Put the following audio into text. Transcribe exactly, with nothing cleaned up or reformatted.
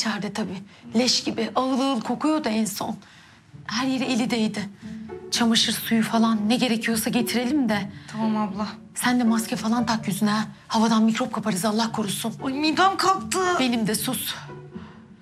içeride tabii. Leş gibi ağıl ağıl kokuyordu en son. Her yeri eli değdi. Çamaşır suyu falan ne gerekiyorsa getirelim de. Tamam abla. Sen de maske falan tak yüzüne ha. Havadan mikrop kaparız Allah korusun. Ay midem kalktı. Benim de sus.